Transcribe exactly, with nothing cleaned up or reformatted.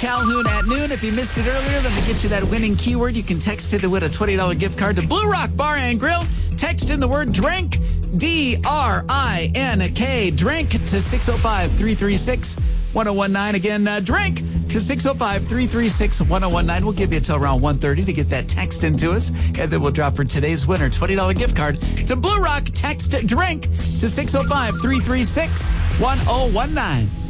Calhoun at noon. If you missed it earlier, let me get you that winning keyword. You can text it to win a twenty dollars gift card to Blue Rock Bar and Grill. Text in the word drink, D R I N K, drink, to six oh five, three three six, one oh one nine. Again, uh, drink to six oh five, three three six, one oh one nine. We'll give you until around one thirty to get that text into us, and then we'll drop for today's winner twenty dollars gift card to Blue Rock. Text drink to six oh five, three three six, one oh one nine.